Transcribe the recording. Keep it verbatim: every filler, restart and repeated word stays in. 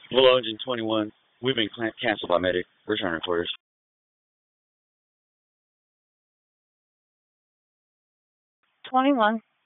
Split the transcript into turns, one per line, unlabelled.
Full Engine twenty-one. We've been clan- canceled by Medic. Return orders.
twenty-one.